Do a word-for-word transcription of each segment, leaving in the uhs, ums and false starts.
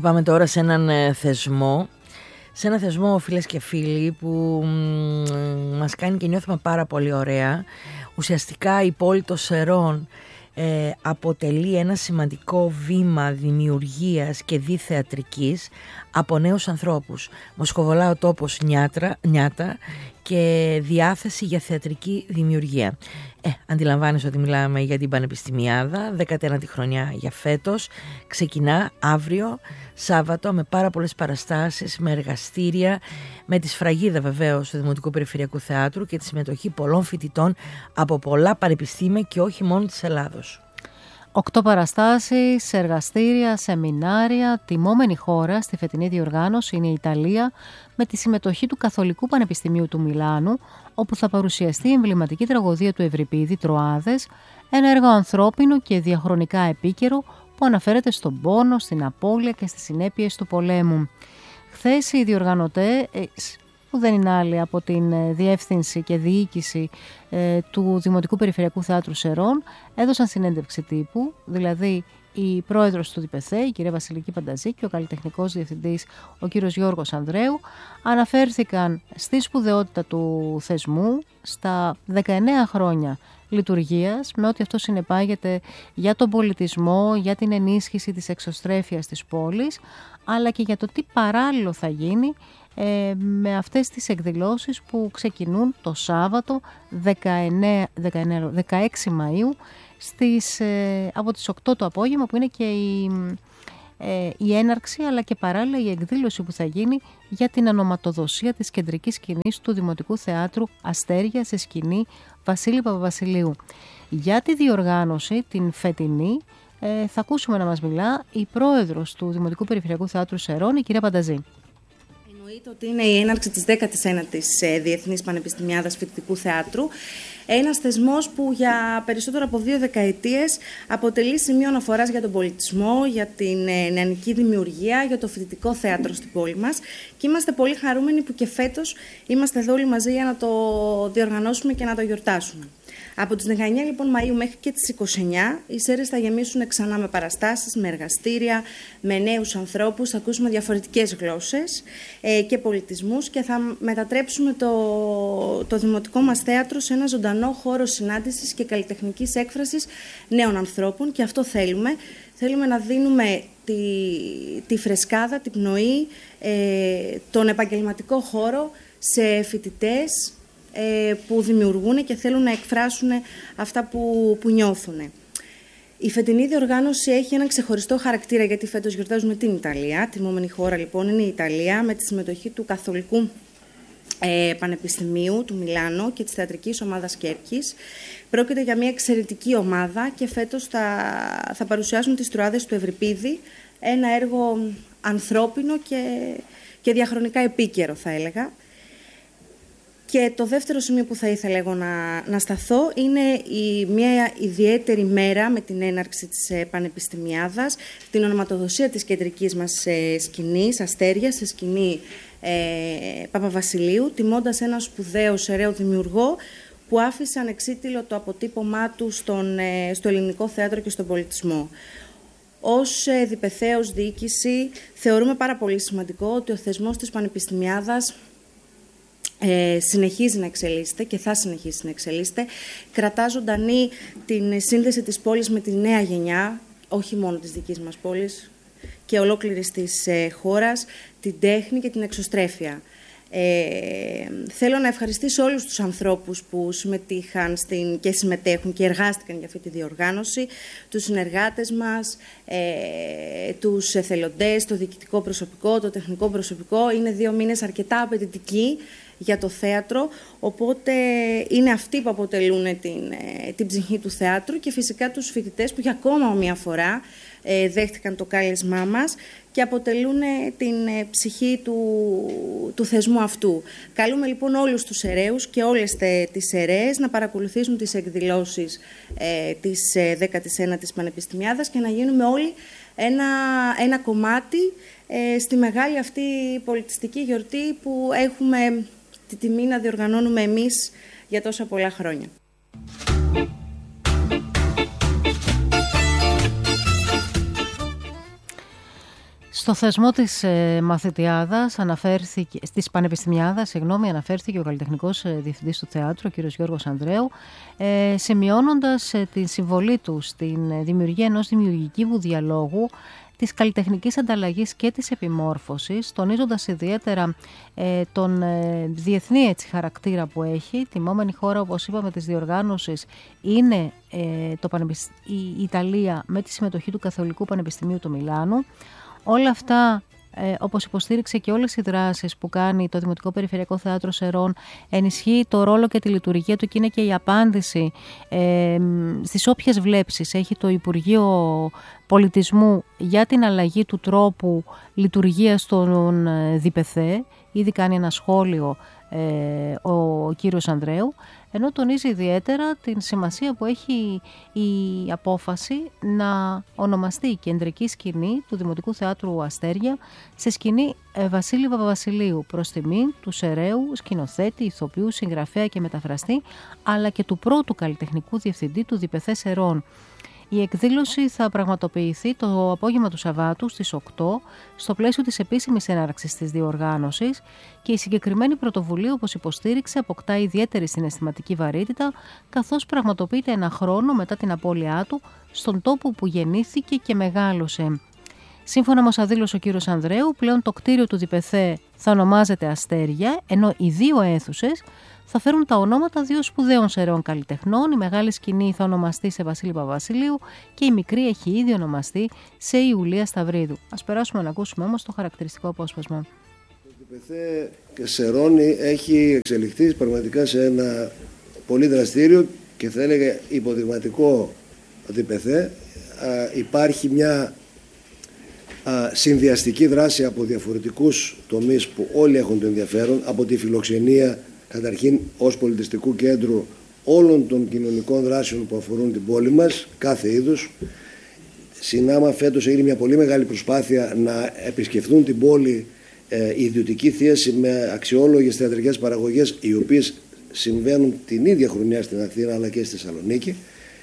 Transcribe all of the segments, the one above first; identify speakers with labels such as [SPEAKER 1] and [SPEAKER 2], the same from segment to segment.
[SPEAKER 1] πάμε τώρα σε έναν ε, θεσμό, σε ένα θεσμό, φίλες και φίλοι, που μ, μας κάνει και νιώθουμε πάρα πολύ ωραία. Ουσιαστικά η πόλη των Σερών ε, αποτελεί ένα σημαντικό βήμα δημιουργίας και διθεατρικής από νέους ανθρώπους. Μοσκοβολά ο τόπος νιάτρα, νιάτα και διάθεση για θεατρική δημιουργία. Ε, αντιλαμβάνεσαι ότι μιλάμε για την Πανεπιστημιάδα, δέκατη ένατη χρονιά για φέτος. Ξεκινά αύριο Σάββατο με πάρα πολλές παραστάσεις, με εργαστήρια, με τη σφραγίδα βεβαίως του Δημοτικού Περιφερειακού Θεάτρου και τη συμμετοχή πολλών φοιτητών από πολλά πανεπιστήμια και όχι μόνο της Ελλάδος.
[SPEAKER 2] Οκτώ παραστάσεις, εργαστήρια, σεμινάρια. Τιμόμενη χώρα στη φετινή διοργάνωση είναι η Ιταλία, με τη συμμετοχή του Καθολικού Πανεπιστημίου του Μιλάνου, όπου θα παρουσιαστεί η εμβληματική τραγωδία του Ευρυπίδη «Τροάδες», ένα έργο ανθρώπινο και διαχρονικά επίκαιρο που αναφέρεται στον πόνο, στην απώλεια και στις συνέπειες του πολέμου. Χθες οι διοργανωτές, που δεν είναι άλλοι από την διεύθυνση και διοίκηση ε, του Δημοτικού Περιφερειακού Θεάτρου Σερών, έδωσαν συνέντευξη τύπου, δηλαδή η πρόεδρος του ΔΠΘ, η κυρία Βασιλική Πανταζή, και ο καλλιτεχνικός διευθυντής, ο κύριος Γιώργος Ανδρέου, αναφέρθηκαν στη σπουδαιότητα του θεσμού, στα δεκαεννέα χρόνια λειτουργίας, με ό,τι αυτό συνεπάγεται για τον πολιτισμό, για την ενίσχυση της εξωστρέφειας της πόλης, αλλά και για το τι παράλληλο θα γίνει ε, με αυτές τις εκδηλώσεις που ξεκινούν το Σάββατο δεκαεννέα, δεκαεννέα, δεκαέξι Μαΐου στις, ε, από τις οκτώ το απόγευμα, που είναι και η, ε, η έναρξη αλλά και παράλληλα η εκδήλωση που θα γίνει για την ονοματοδοσία της κεντρικής σκηνής του Δημοτικού Θεάτρου Αστέρια σε σκηνή Βασίλη Παπαβασιλείου. Για τη διοργάνωση την φετινή ε, θα ακούσουμε να μας μιλά η πρόεδρος του Δημοτικού Περιφερειακού Θεάτρου Σερών, η κυρία Πανταζή.
[SPEAKER 3] Εννοείται ότι είναι η έναρξη της δέκατης ένατης Διεθνής Πανεπιστημιάδας Φοιτητικού Θεάτρου. Ένας θεσμός που για περισσότερο από δύο δεκαετίες αποτελεί σημείο αναφοράς για τον πολιτισμό, για την νεανική δημιουργία, για το φοιτητικό θέατρο στην πόλη μας. Και είμαστε πολύ χαρούμενοι που και φέτος είμαστε εδώ όλοι μαζί για να το διοργανώσουμε και να το γιορτάσουμε. Από τις δεκαεννέα λοιπόν Μαΐου μέχρι και τις είκοσι εννέα οι Σέρες θα γεμίσουν ξανά με παραστάσεις, με εργαστήρια, με νέους ανθρώπους, θα ακούσουμε διαφορετικές γλώσσες ε, και πολιτισμούς και θα μετατρέψουμε το, το δημοτικό μας θέατρο σε ένα ζωντανό χώρο συνάντησης και καλλιτεχνικής έκφρασης νέων ανθρώπων, και αυτό θέλουμε. Θέλουμε να δίνουμε τη, τη φρεσκάδα, την πνοή, ε, τον επαγγελματικό χώρο σε φοιτητές που δημιουργούν και θέλουν να εκφράσουν αυτά που, που νιώθουν. Η φετινή διοργάνωση έχει έναν ξεχωριστό χαρακτήρα, γιατί φέτος γιορτάζουμε την Ιταλία. Τιμόμενη χώρα λοιπόν είναι η Ιταλία, με τη συμμετοχή του Καθολικού ε, Πανεπιστημίου του Μιλάνου και της θεατρικής ομάδας Κέρκης. Πρόκειται για μια εξαιρετική ομάδα και φέτος θα, θα παρουσιάσουν τις Τροάδες του Ευρυπίδη, ένα έργο ανθρώπινο και, και διαχρονικά επίκαιρο, θα έλεγα. Και το δεύτερο σημείο που θα ήθελα εγώ να, να σταθώ είναι η, μια ιδιαίτερη μέρα με την έναρξη της ε, Πανεπιστημιάδας, την ονοματοδοσία της κεντρικής μας ε, σκηνής, Αστέρια, σε σκηνή ε, Παπαβασιλείου, τιμώντας ένα σπουδαίο σεραίο δημιουργό που άφησε ανεξίτηλο το αποτύπωμά του στον, ε, στο ελληνικό θέατρο και στον πολιτισμό. Ως ε, διπεθέως διοίκηση θεωρούμε πάρα πολύ σημαντικό ότι ο θεσμός της Πανεπιστημιάδας Ε, συνεχίζει να εξελίσσεται και θα συνεχίσει να εξελίσσεται. Κρατά ζωντανή την σύνδεση της πόλης με τη νέα γενιά, όχι μόνο της δικής μας πόλης και ολόκληρης της ε, χώρας, την τέχνη και την εξωστρέφεια. Ε, θέλω να ευχαριστήσω όλους τους ανθρώπους που συμμετείχαν στην, και συμμετέχουν και εργάστηκαν για αυτή τη διοργάνωση, τους συνεργάτες μας, ε, τους εθελοντές, το διοικητικό προσωπικό, το τεχνικό προσωπικό. Είναι δύο μήνες αρκετά απαιτητικοί για το θέατρο, οπότε είναι αυτοί που αποτελούν την, την ψυχή του θεάτρου, και φυσικά τους φοιτητές που για ακόμα μια φορά ε, δέχτηκαν το κάλεσμά μας και αποτελούν την ψυχή του, του θεσμού αυτού. Καλούμε λοιπόν όλους τους σεραίους και όλες τις σεραίες να παρακολουθήσουν τις εκδηλώσεις ε, της δέκατης ένατης Πανεπιστημιάδας και να γίνουμε όλοι ένα, ένα κομμάτι ε, στη μεγάλη αυτή πολιτιστική γιορτή που έχουμε τη τιμή να διοργανώνουμε εμείς για τόσα πολλά χρόνια.
[SPEAKER 2] Στο θεσμό της ε, μαθητιάδας, αναφέρθηκε, της Πανεπιστημιάδας, συγγνώμη, αναφέρθηκε ο καλλιτεχνικός ε, διευθυντής του θεάτρου, ο κ. Γιώργος Ανδρέου, ε, σημειώνοντας ε, την συμβολή του στην ε, δημιουργία ενός δημιουργικού διαλόγου, της καλλιτεχνικής ανταλλαγής και της επιμόρφωσης, τονίζοντας ιδιαίτερα ε, τον ε, διεθνή έτσι, χαρακτήρα που έχει. Τιμόμενη χώρα, όπως είπαμε, της διοργάνωσης είναι ε, το Πανεπισ... η Ιταλία με τη συμμετοχή του Καθολικού Πανεπιστημίου του Μιλάνου. Όλα αυτά, ε, όπως υποστήριξε και όλες οι δράσεις που κάνει το Δημοτικό Περιφερειακό Θέατρο Σερών, ενισχύει το ρόλο και τη λειτουργία του και είναι και η απάντηση ε, στις όποιες βλέψεις έχει το Υπουργείο Πολιτισμού για την αλλαγή του τρόπου λειτουργίας των ΔΠΘ. Ήδη κάνει ένα σχόλιο ε, ο κύριος Ανδρέου, ενώ τονίζει ιδιαίτερα την σημασία που έχει η απόφαση να ονομαστεί η κεντρική σκηνή του Δημοτικού Θεάτρου Αστέρια σε σκηνή Βασίλη Παπαβασιλείου, προς τιμή του σεραίου σκηνοθέτη, ηθοποιού, συγγραφέα και μεταφραστή, αλλά και του πρώτου καλλιτεχνικού διευθυντή του ΔΠΘ Σερών. Η εκδήλωση θα πραγματοποιηθεί το απόγευμα του Σαββάτου στις οκτώ στο πλαίσιο της επίσημης έναρξης της διοργάνωσης και η συγκεκριμένη πρωτοβουλία, όπως υποστήριξε, αποκτά ιδιαίτερη συναισθηματική βαρύτητα καθώς πραγματοποιείται ένα χρόνο μετά την απώλειά του στον τόπο που γεννήθηκε και μεγάλωσε. Σύμφωνα με όσα δήλωσε ο κύριος Ανδρέου, πλέον το κτίριο του ΔΠΘ θα ονομάζεται Αστέρια, ενώ οι δύο αίθουσες θα φέρουν τα ονόματα δύο σπουδαίων σεραίων καλλιτεχνών. Η μεγάλη σκηνή θα ονομαστεί σε Βασίλη Παπαβασιλείου και η μικρή έχει ήδη ονομαστεί σε Ιουλία Σταυρίδου. Ας περάσουμε να ακούσουμε όμως το χαρακτηριστικό απόσπασμα.
[SPEAKER 4] Το ΔΠΘ Σερών έχει εξελιχθεί πραγματικά σε ένα πολύ δραστήριο και θα έλεγα υποδειγματικό ΔΠΘ. Υπάρχει μια συνδυαστική δράση από διαφορετικούς τομείς που όλοι έχουν το ενδιαφέρον, από τη φιλοξενία καταρχήν ως πολιτιστικού κέντρου όλων των κοινωνικών δράσεων που αφορούν την πόλη μας, κάθε είδους. Συνάμα φέτος έγινε μια πολύ μεγάλη προσπάθεια να επισκεφθούν την πόλη ε, ιδιωτική θίαση με αξιόλογες θεατρικές παραγωγές, οι οποίες συμβαίνουν την ίδια χρονιά στην Αθήνα αλλά και στη Θεσσαλονίκη.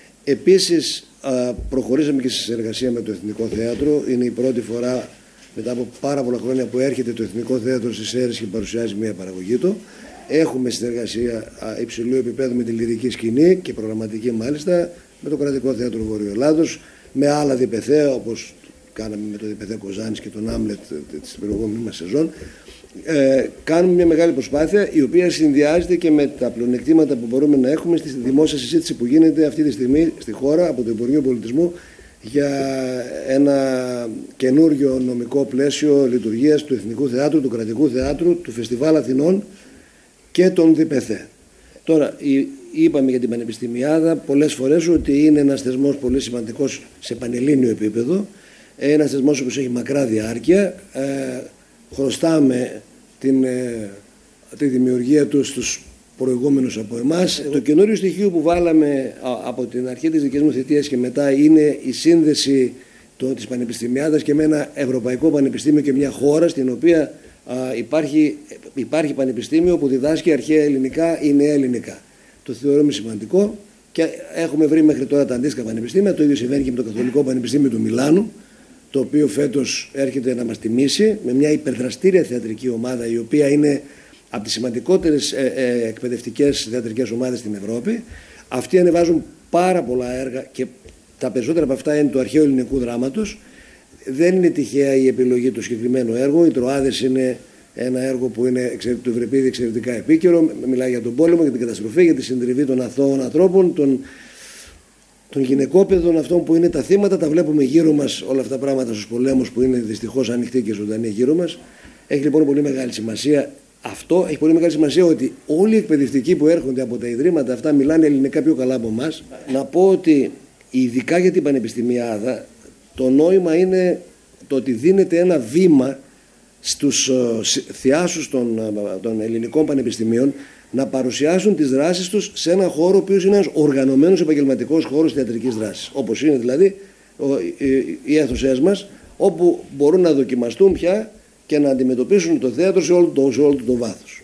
[SPEAKER 4] Επίσης ε, προχωρήσαμε και σε συνεργασία με το Εθνικό Θέατρο. Είναι η πρώτη φορά μετά από πάρα πολλά χρόνια που έρχεται το Εθνικό Θέατρο στις Σέρρες και παρουσιάζει μια παραγωγή του. Έχουμε συνεργασία υψηλού επίπεδου με τη Λυρική Σκηνή και προγραμματική μάλιστα, με το Κρατικό Θέατρο Βορειοελλάδος, με άλλα ΔΠΘ όπως κάναμε με το ΔΠΘ Κοζάνης και τον Άμλετ στην προηγούμενη μας σεζόν. Ε, κάνουμε μια μεγάλη προσπάθεια η οποία συνδυάζεται και με τα πλεονεκτήματα που μπορούμε να έχουμε στη δημόσια συζήτηση που γίνεται αυτή τη στιγμή στη χώρα από το Υπουργείο Πολιτισμού για ένα καινούριο νομικό πλαίσιο λειτουργίας του Εθνικού Θεάτρου, του Κρατικού Θεάτρου, του Φεστιβάλ Αθηνών και τον ΔΠΘ. Τώρα, είπαμε για την Πανεπιστημιάδα πολλές φορές ότι είναι ένας θεσμός πολύ σημαντικός σε πανελλήνιο επίπεδο, ένας θεσμός που έχει μακρά διάρκεια. Ε, χρωστάμε την, ε, τη δημιουργία του στους προηγούμενους από εμάς. Το καινούριο στοιχείο που βάλαμε από την αρχή της δικής μου θητείας και μετά είναι η σύνδεση το, της Πανεπιστημιάδας και με ένα ευρωπαϊκό πανεπιστήμιο και μια χώρα στην οποία α, υπάρχει, υπάρχει πανεπιστήμιο που διδάσκει αρχαία ελληνικά ή νέα ελληνικά. Το θεωρούμε σημαντικό και έχουμε βρει μέχρι τώρα τα αντίστοιχα πανεπιστήμια. Το ίδιο συμβαίνει και με το Καθολικό Πανεπιστήμιο του Μιλάνου, το οποίο φέτος έρχεται να μας τιμήσει με μια υπερδραστήρια θεατρική ομάδα, η οποία είναι από τις σημαντικότερες ε, ε, εκπαιδευτικές θεατρικές ομάδες στην Ευρώπη. Αυτοί ανεβάζουν πάρα πολλά έργα και τα περισσότερα από αυτά είναι του αρχαίου ελληνικού δράματος. Δεν είναι τυχαία η επιλογή του συγκεκριμένου έργου. Οι Τροάδες είναι ένα έργο που είναι του Ευρυπίδη εξαιρετικά επίκαιρο. Μιλάει για τον πόλεμο, για την καταστροφή, για τη συντριβή των αθώων ανθρώπων, των, των γυναικόπαιδων, αυτών που είναι τα θύματα. Τα βλέπουμε γύρω μας όλα αυτά τα πράγματα στους πολέμους που είναι δυστυχώς ανοιχτοί και ζωντανοί γύρω μας. Έχει λοιπόν πολύ μεγάλη σημασία. Αυτό έχει πολύ μεγάλη σημασία ότι όλοι οι εκπαιδευτικοί που έρχονται από τα ιδρύματα αυτά μιλάνε ελληνικά πιο καλά από εμάς. Να πω ότι ειδικά για την Πανεπιστημιάδα το νόημα είναι το ότι δίνεται ένα βήμα στους θειάσους των, των ελληνικών πανεπιστημίων να παρουσιάσουν τις δράσεις τους σε ένα χώρο ο οποίος είναι ένας οργανωμένος επαγγελματικός χώρος θεατρικής δράσης. Όπως είναι δηλαδή οι αίθουσές μας, όπου μπορούν να δοκιμαστούν πια και να αντιμετωπίσουν το θέατρο σε όλο το, σε όλο το, το βάθος.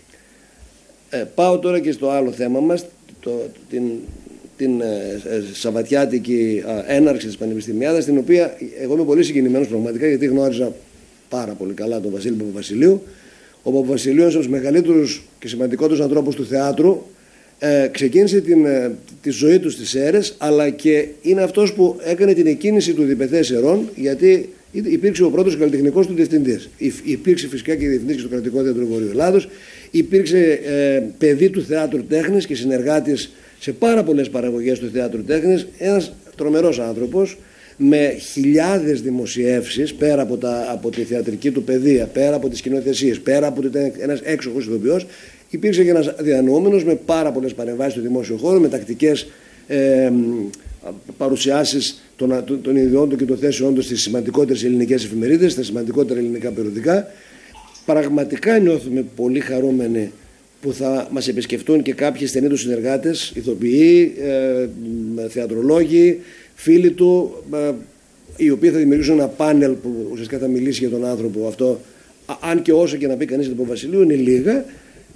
[SPEAKER 4] Ε, πάω τώρα και στο άλλο θέμα μας, το, την, την ε, σαββατιάτικη ε, έναρξη της Πανεπιστημιάδας, την οποία εγώ είμαι πολύ συγκινημένος πραγματικά, γιατί γνώριζα πάρα πολύ καλά τον Βασίλη Παπαβασιλείου. Ο Παπαβασιλείου, ένας από τους μεγαλύτερους και σημαντικότερους ανθρώπους του θεάτρου, ε, ξεκίνησε την, ε, τη ζωή του στις Σέρρες, αλλά και είναι αυτός που έκανε την εκκίνηση του Διπεθές Σερών, γιατί υπήρξε ο πρώτος καλλιτεχνικός του διευθυντής. Υπήρξε φυσικά και διευθυντής στο Κρατικό Θέατρο Βορείου Ελλάδος. Υπήρξε ε, παιδί του θεάτρου τέχνης και συνεργάτης σε πάρα πολλές παραγωγές του θεάτρου τέχνης. Ένας τρομερός άνθρωπος με χιλιάδες δημοσιεύσεις πέρα από, τα, από τη θεατρική του παιδεία, πέρα από τις σκηνοθεσίες, πέρα από ότι ήταν ένας έξοχος ηθοποιός. Υπήρξε και ένας διανοούμενος με πάρα πολλές παρεμβάσεις στο δημόσιο χώρο, με τακτικές ε, παρουσιάσεις των, των ιδιών του και των θέσεών του στις σημαντικότερες ελληνικές εφημερίδες, στα σημαντικότερα ελληνικά περιοδικά. Πραγματικά νιώθουμε πολύ χαρούμενοι που θα μας επισκεφτούν και κάποιοι στενοί του συνεργάτες, ηθοποιοί, ε, θεατρολόγοι, φίλοι του, ε, οι οποίοι θα δημιουργήσουν ένα πάνελ που ουσιαστικά θα μιλήσει για τον άνθρωπο αυτό. Αν και όσο και να πει κανείς για τον Βασιλείου είναι λίγα.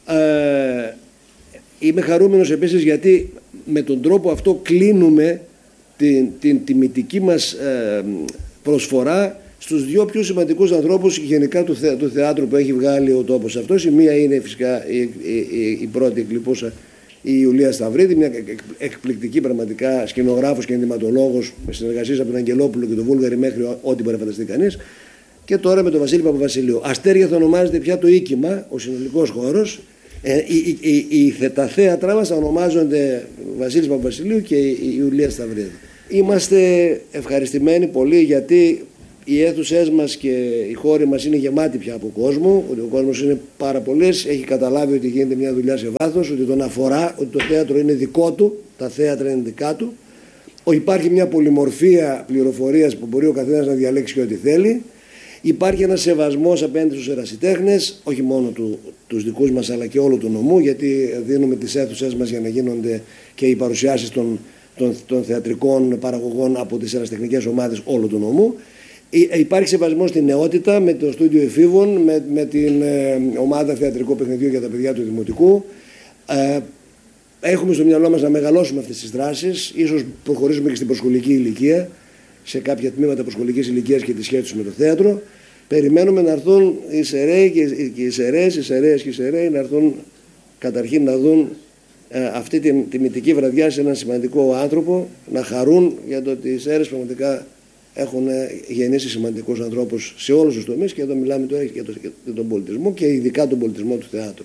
[SPEAKER 4] Ε, είμαι χαρούμενος επίσης γιατί με τον τρόπο αυτό κλείνουμε την, την τιμητική μας ε, προσφορά στους δύο πιο σημαντικούς ανθρώπους γενικά του, θε, του θεάτρου που έχει βγάλει ο τόπος αυτός. Η μία είναι φυσικά η, η, η πρώτη εκλειπούσα, η Ιουλία Σταυρίδη, μια εκπληκτική πραγματικά σκηνογράφος και ενδυματολόγος με συνεργασίες από τον Αγγελόπουλο και τον Βούλγαρη μέχρι ό,τι μπορεί να φανταστεί κανείς. Και τώρα με τον Βασίλη Παπαβασιλείου. Αστέρια θα ονομάζεται πια το οίκημα, ο συνολικός χώρος. Ε, η, η, η, η, τα θέατρά μας θα ονομάζονται Βασίλης Παπαβασιλείου και η, η Ιουλία Σταυρίδη. Είμαστε ευχαριστημένοι πολύ γιατί οι αίθουσές μας και οι χώροι μας είναι γεμάτοι πια από κόσμο, ότι ο κόσμος είναι πάρα πολλές, έχει καταλάβει ότι γίνεται μια δουλειά σε βάθος, ότι τον αφορά, ότι το θέατρο είναι δικό του, τα θέατρα είναι δικά του. Υπάρχει μια πολυμορφία πληροφορίας που μπορεί ο καθένας να διαλέξει και ό,τι θέλει. Υπάρχει ένας σεβασμός απέναντι στους ερασιτέχνες, όχι μόνο του, τους δικούς μας αλλά και όλου του νομού, γιατί δίνουμε τις αίθουσές μας για να γίνονται και οι παρουσιάσεις των, των, των θεατρικών παραγωγών από τις ερασιτεχνικές ομάδες όλου του νομού. Υπάρχει σεβασμός στην νεότητα με το στούντιο εφήβων, με, με την ε, ομάδα θεατρικού παιχνιδιού για τα παιδιά του Δημοτικού. Ε, έχουμε στο μυαλό μας να μεγαλώσουμε αυτές τις δράσεις, ίσως προχωρήσουμε και στην προσχολική ηλικία, σε κάποια τμήματα προσχολικής ηλικίας και τη σχέση τους με το θέατρο. Περιμένουμε να έρθουν οι Σεραίοι και οι Σεραίες, οι Σεραίες και οι Σεραίοι να έρθουν καταρχήν να δουν ε, αυτή την τιμητική βραδιά σε έναν σημαντικό άνθρωπο, να χαρούν για το ότι οι Σέρρες πραγματικά έχουν γεννήσει σημαντικούς ανθρώπους σε όλους τους τομείς και εδώ μιλάμε τώρα για, το, για τον πολιτισμό και ειδικά τον πολιτισμό του θεάτρου.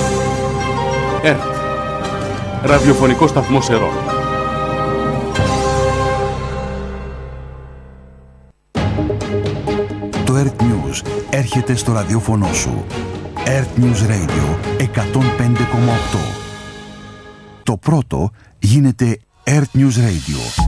[SPEAKER 5] ΕΡΤ, ραδιοφωνικό σταθμό Σερών.
[SPEAKER 6] Το ΕΡΤ News έρχεται στο ραδιόφωνο σου. ΕΡΤ News Radio εκατόν πέντε κόμμα οκτώ. Το πρώτο γίνεται ΕΡΤ News Radio.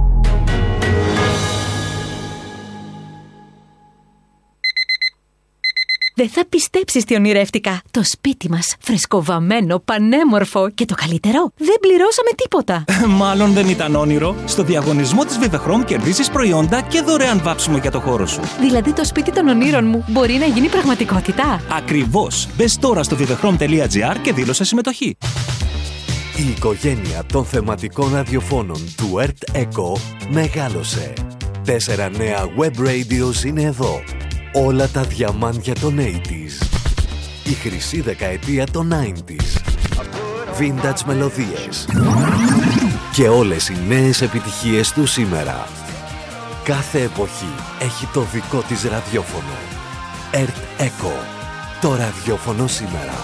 [SPEAKER 7] Δεν θα πιστέψεις τι ονειρεύτηκα. Το σπίτι μας, φρεσκοβαμμένο, πανέμορφο και το καλύτερο, δεν πληρώσαμε τίποτα.
[SPEAKER 8] Μάλλον δεν ήταν όνειρο. Στο διαγωνισμό της Vivechrom κερδίζεις προϊόντα και δωρεάν βάψιμο για το χώρο σου.
[SPEAKER 7] Δηλαδή το σπίτι των ονείρων μου μπορεί να γίνει πραγματικότητα.
[SPEAKER 8] Ακριβώς. Μπες τώρα στο vivechrom τελεία gr και δήλωσε συμμετοχή.
[SPEAKER 9] Η οικογένεια των θεματικών ραδιοφώνων του ΕΡΤ Echo μεγάλωσε. Τέσσερα νέα web radios είναι εδώ. Όλα τα διαμάντια των ογδόντα. Η χρυσή δεκαετία των ενενήντα. Vintage μελωδίες. Και όλες οι νέες επιτυχίες του σήμερα. Κάθε εποχή έχει το δικό της ραδιόφωνο. ΕΡΤ Echo. Το ραδιόφωνο σήμερα.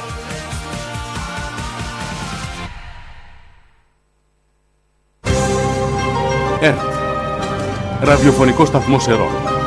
[SPEAKER 5] ΕΡΤ, ραδιοφωνικό σταθμό Σερών.